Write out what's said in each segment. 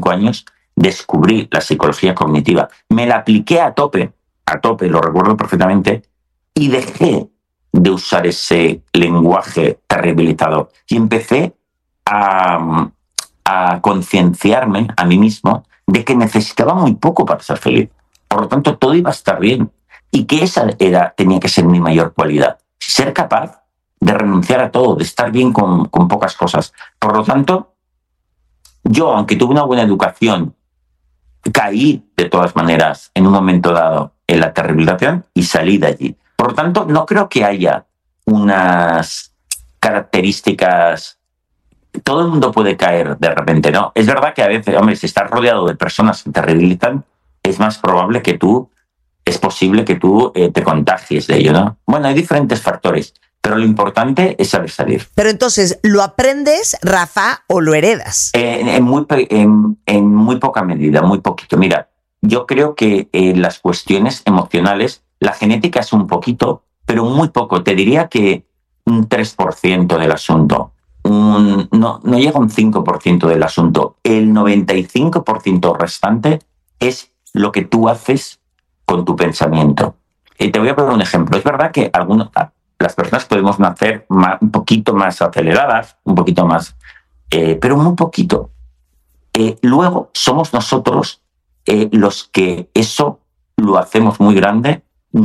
5 años, descubrí la psicología cognitiva. Me la apliqué a tope, lo recuerdo perfectamente, y dejé de usar ese lenguaje terribilizador. Y empecé a concienciarme a mí mismo de que necesitaba muy poco para ser feliz. Por lo tanto, todo iba a estar bien. Y que esa tenía que ser mi mayor cualidad. Ser capaz de renunciar a todo, de estar bien con pocas cosas. Por lo tanto, yo, aunque tuve una buena educación, caí de todas maneras en un momento dado en la terribilización y salí de allí. Por lo tanto, no creo que haya unas características. Todo el mundo puede caer de repente, ¿no? Es verdad que a veces, hombre, si estás rodeado de personas que te debilitan, es más probable que es posible que tú te contagies de ello, ¿no? Bueno, hay diferentes factores, pero lo importante es saber salir. Pero entonces, ¿lo aprendes, Rafa, o lo heredas? En muy poca medida, muy poquito. Mira, yo creo que las cuestiones emocionales, la genética es un poquito, pero muy poco. Te diría que un 3% del asunto. No llega a un 5% del asunto. El 95% restante es lo que tú haces con tu pensamiento. Te voy a poner un ejemplo. Es verdad que las personas podemos nacer un poquito más aceleradas, un poquito más, pero muy poquito. Luego somos nosotros los que eso lo hacemos muy grande,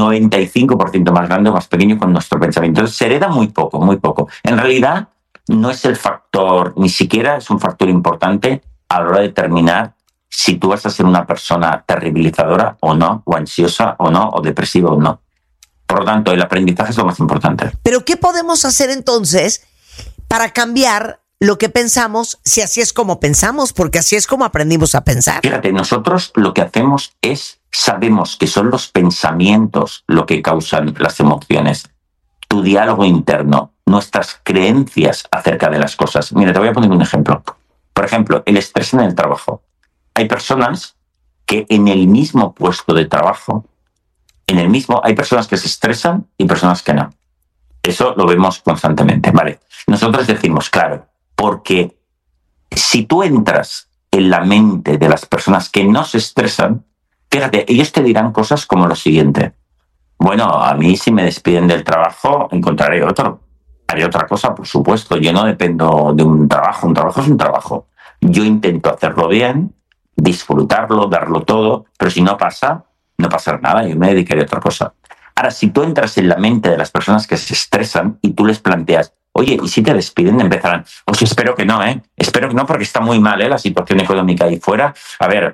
95% más grande o más pequeño con nuestro pensamiento. Entonces se hereda muy poco, muy poco. En realidad no es el factor, ni siquiera es un factor importante a la hora de determinar si tú vas a ser una persona terribilizadora o no, o ansiosa o no, o depresiva o no. Por lo tanto, el aprendizaje es lo más importante. ¿Pero qué podemos hacer entonces para cambiar lo que pensamos si así es como pensamos? Porque así es como aprendimos a pensar. Fíjate, nosotros lo que hacemos es, sabemos que son los pensamientos lo que causan las emociones, tu diálogo interno, nuestras creencias acerca de las cosas. Mira, te voy a poner un ejemplo. Por ejemplo, el estrés en el trabajo. Hay personas que en el mismo puesto de trabajo, hay personas que se estresan y personas que no. Eso lo vemos constantemente, ¿vale? Nosotros decimos, claro, porque si tú entras en la mente de las personas que no se estresan, fíjate, ellos te dirán cosas como lo siguiente. Bueno, a mí si me despiden del trabajo, encontraré otro. Haré otra cosa, por supuesto. Yo no dependo de un trabajo. Un trabajo es un trabajo. Yo intento hacerlo bien, disfrutarlo, darlo todo, pero si no pasa, no pasará nada. Yo me dedicaré a otra cosa. Ahora, si tú entras en la mente de las personas que se estresan y tú les planteas, oye, ¿y si te despiden? Empezarán, pues espero que no, Espero que no, porque está muy mal, la situación económica ahí fuera. A ver,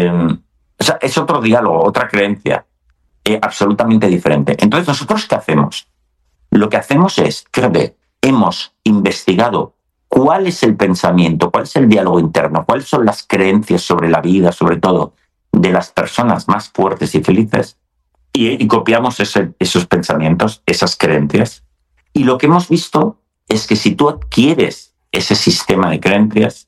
o sea, es otro diálogo, otra creencia, absolutamente diferente. Entonces, ¿nosotros qué hacemos? Lo que hacemos es, fíjate, hemos investigado cuál es el pensamiento, cuál es el diálogo interno, cuáles son las creencias sobre la vida, sobre todo, de las personas más fuertes y felices, y copiamos esos pensamientos, esas creencias. Y lo que hemos visto es que si tú adquieres ese sistema de creencias,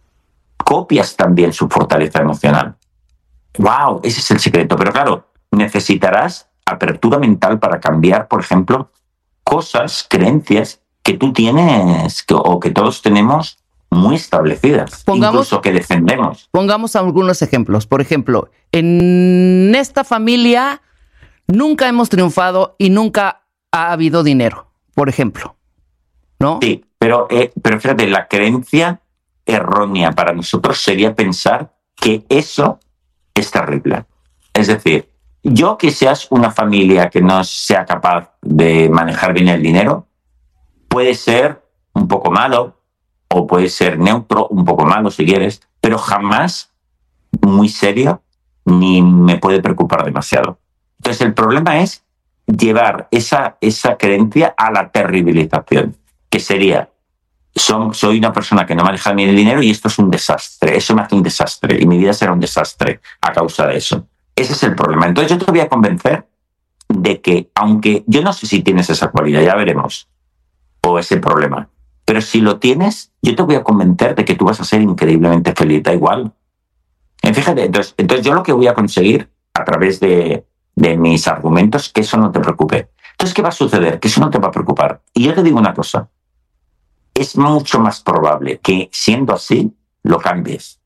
copias también su fortaleza emocional. ¡Wow! Ese es el secreto. Pero claro, necesitarás apertura mental para cambiar, por ejemplo, cosas, creencias que tú tienes o que todos tenemos muy establecidas, incluso que defendemos. Pongamos algunos ejemplos. Por ejemplo, en esta familia nunca hemos triunfado y nunca ha habido dinero, por ejemplo, ¿no? Sí, pero fíjate, la creencia errónea para nosotros sería pensar que eso es terrible. Es decir, yo que seas una familia que no sea capaz de manejar bien el dinero, puede ser un poco malo o puede ser neutro, un poco malo si quieres, pero jamás muy serio ni me puede preocupar demasiado. Entonces el problema es llevar esa creencia a la terribilización, que sería, soy una persona que no maneja bien el dinero y esto es un desastre, eso me hace un desastre y mi vida será un desastre a causa de eso. Ese es el problema. Entonces yo te voy a convencer de que, aunque yo no sé si tienes esa cualidad, ya veremos, o ese problema, pero si lo tienes, yo te voy a convencer de que tú vas a ser increíblemente feliz, da igual. Fíjate, entonces yo lo que voy a conseguir a través de mis argumentos, que eso no te preocupe. Entonces, ¿qué va a suceder? Que eso no te va a preocupar. Y yo te digo una cosa, es mucho más probable que siendo así, lo cambies.